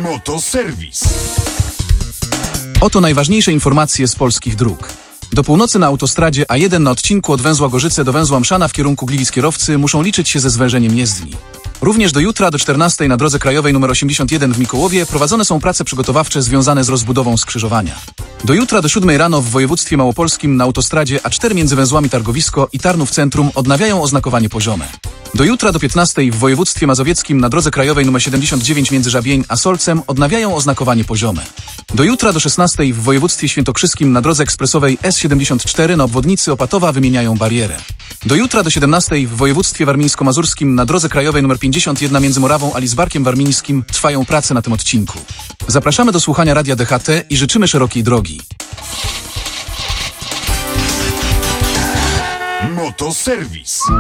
Motoserwis. Oto najważniejsze informacje z polskich dróg. Do północy na autostradzie A1 na odcinku od węzła Gorzyce do węzła Mszana w kierunku Gliwic kierowcy muszą liczyć się ze zwężeniem jezdni. Również do jutra do 14 na drodze krajowej nr 81 w Mikołowie prowadzone są prace przygotowawcze związane z rozbudową skrzyżowania. Do jutra do 7 rano w województwie małopolskim na autostradzie A4 między węzłami Targowisko i Tarnów Centrum odnawiają oznakowanie poziome. Do jutra do 15 w województwie mazowieckim na drodze krajowej nr 79 między Żabień a Solcem odnawiają oznakowanie poziome. Do jutra do 16 w województwie świętokrzyskim na drodze ekspresowej S74 na obwodnicy Opatowa wymieniają barierę. Do jutra do 17 w województwie warmińsko-mazurskim na drodze krajowej nr 51 między Morawą a Lidzbarkiem Warmińskim trwają prace na tym odcinku. Zapraszamy do słuchania Radia DHT i życzymy szerokiej drogi. Motoserwis.